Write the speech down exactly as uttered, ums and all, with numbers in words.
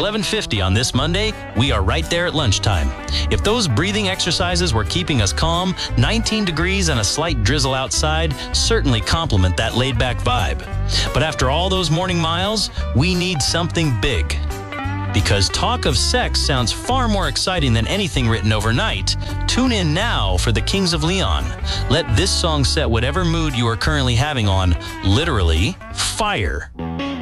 eleven fifty on this Monday, we are right there at lunchtime. If those breathing exercises were keeping us calm, nineteen degrees and a slight drizzle outside certainly complement that laid-back vibe. But after all those morning miles, we need something big. Because talk of sex sounds far more exciting than anything written overnight, tune in now for the Kings of Leon. Let this song set whatever mood you are currently having on literally fire.